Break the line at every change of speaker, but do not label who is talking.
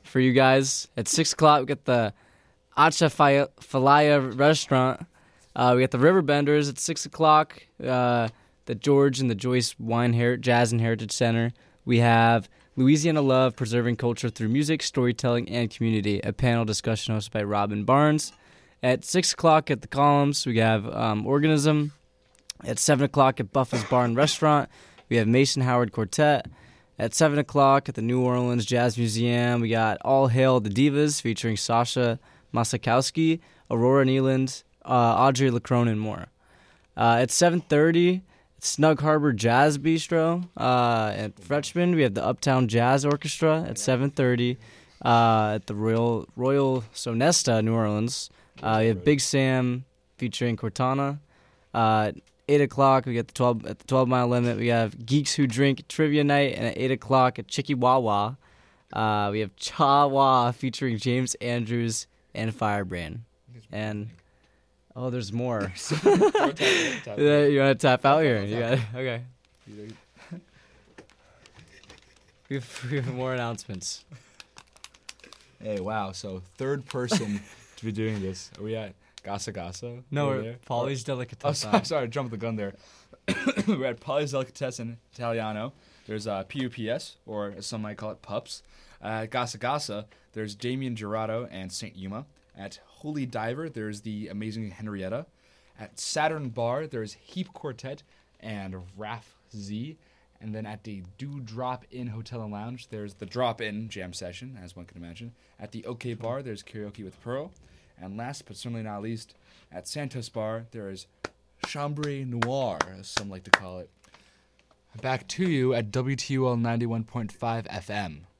for you guys. At 6 o'clock, we got the Falaya restaurant. We got the Riverbenders at 6 o'clock. The George and the Joyce Jazz and Heritage Center. We have Louisiana Love, Preserving Culture Through Music, Storytelling, and Community, a panel discussion hosted by Robin Barnes. At 6 o'clock at the Columns, we have Organism. At 7 o'clock at Buffa's Bar and Restaurant, we have Mason Howard Quartet. At 7 o'clock at the New Orleans Jazz Museum, we got All Hail the Divas featuring Sasha Masakowski, Aurora Nealand, Audrey LaCrone, and more. At 7:30, Snug Harbor Jazz Bistro. At Fretchman, we have the Uptown Jazz Orchestra at 7:30. At the Royal Sonesta, New Orleans, we have Big Sam featuring Cortana. At 8 o'clock, we got the 12 Mile Limit. We have Geeks Who Drink Trivia Night, and at 8 o'clock at Chicky Wawa, we have Cha Wa featuring James Andrews and Firebrand. And there's more. You want to tap out here? You got it. Okay. We have more announcements.
Hey, wow. So third person to be doing this. Are we at Gasa Gasa?
No, we're Polly's Delicatessen.
Oh, sorry, I jumped the gun there. We're at Polly's Delicatessen Italiano. There's PUPS, or as some might call it, Pups. At Gasa Gasa, there's Damien Gerardo and St. Yuma. At Holy Diver, there's the amazing Henrietta. At Saturn Bar, there's Heap Quartet and Raf Z. And then at the Do Drop In Hotel and Lounge, there's the Drop In Jam Session, as one can imagine. At the OK Bar, there's Karaoke with Pearl. And last but certainly not least, at Santos Bar, there is Chambre Noir, as some like to call it. Back to you at WTUL 91.5 FM.